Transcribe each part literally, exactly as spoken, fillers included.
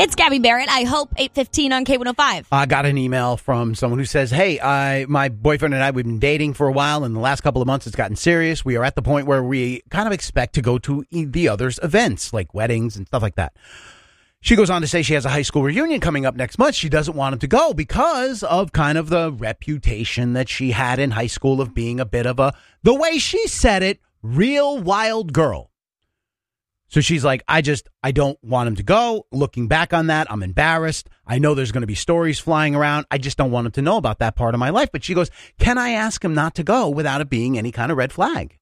It's Gabby Barrett. I hope eight fifteen on K one oh five. I got an email from someone who says, hey, I, my boyfriend and I, we've been dating for a while. In the last couple of months, it's gotten serious. We are at the point where we kind of expect to go to the other's events, like weddings and stuff like that. She goes on to say she has a high school reunion coming up next month. She doesn't want him to go because of kind of the reputation that she had in high school of being a bit of a, the way she said it, real wild girl. So she's like, I just, I don't want him to go. Looking back on that, I'm embarrassed. I know there's going to be stories flying around. I just don't want him to know about that part of my life. But she goes, can I ask him not to go without it being any kind of red flag?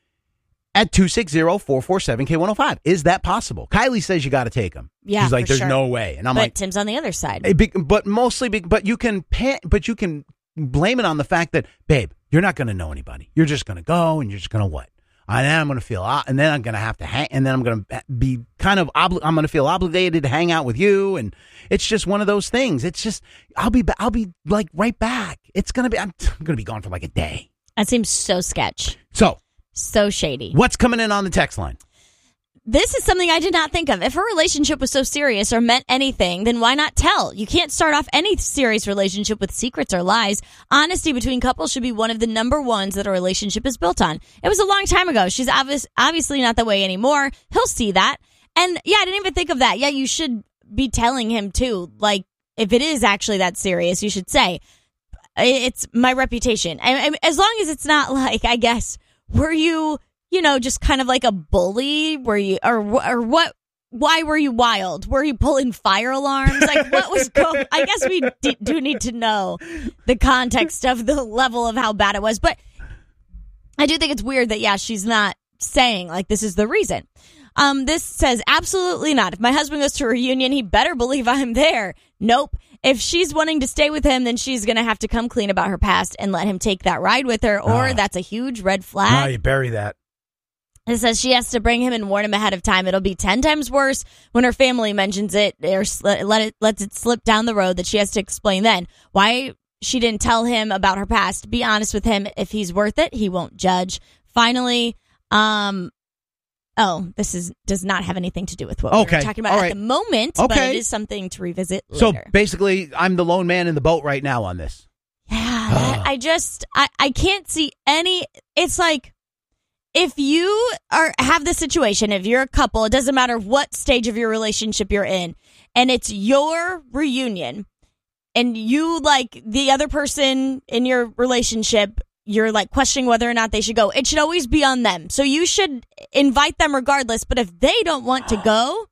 At two six zero, four four seven, K one oh five. Is that possible? Kylie says you got to take him. Yeah, she's like, for there's sure. no way. And I'm but like, Tim's on the other side. eh, be- but mostly, be- but you can, pa- but you can blame it on the fact that, babe, you're not going to know anybody. You're just going to go and you're just going to what? And then I'm going to feel, and then I'm going to have to hang, and then I'm going to be kind of, obli- I'm going to feel obligated to hang out with you. And it's just one of those things. It's just, I'll be, I'll be like right back. It's going to be, I'm, I'm going to be gone for like a day. That seems so sketch. So, So shady. what's coming in on the text line? This is something I did not think of. If her relationship was so serious or meant anything, then why not tell? You can't start off any serious relationship with secrets or lies. Honesty between couples should be one of the number ones that a relationship is built on. It was a long time ago. She's obvious, obviously not that way anymore. He'll see that. And yeah, I didn't even think of that. Yeah, you should be telling him too. Like, if it is actually that serious, you should say, it's my reputation. And as long as it's not like, I guess, were you... you know, just kind of like a bully? Were you, or or what? Why were you wild? Were you pulling fire alarms? Like, what was going? I guess we d- do need to know the context of the level of how bad it was. But I do think it's weird that, yeah, she's not saying, like, this is the reason. Um, this says, absolutely not. If my husband goes to a reunion, he better believe I'm there. Nope. If she's wanting to stay with him, then she's going to have to come clean about her past and let him take that ride with her, or Oh. that's a huge red flag. Oh, you bury that. It says she has to bring him and warn him ahead of time. It'll be ten times worse when her family mentions it or let it lets it slip down the road that she has to explain then why she didn't tell him about her past. Be honest with him. If he's worth it, he won't judge. Finally, um, oh, this is does not have anything to do with what Okay. we're talking about All at right. the moment, but Okay. it is something to revisit So later. basically, I'm the lone man in the boat right now on this. Yeah, that, I just I, I can't see any. It's like, if you are have this situation, if you're a couple, it doesn't matter what stage of your relationship you're in, and it's your reunion, and you like the other person in your relationship, you're like questioning whether or not they should go. It should always be on them. So you should invite them regardless. But if they don't want to go,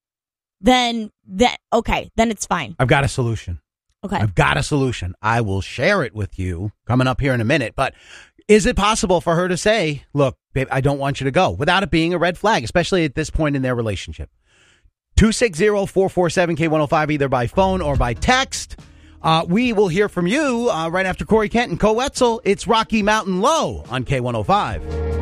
then that okay, then it's fine. I've got a solution. Okay. I've got a solution. I will share it with you coming up here in a minute. But is it possible for her to say, look, babe, I don't want you to go, without it being a red flag, especially at this point in their relationship? two six zero, four four seven, K one oh five, either by phone or by text. Uh, we will hear from you uh, right after Corey Kent and Co Wetzel. It's Rocky Mountain Low on K one oh five.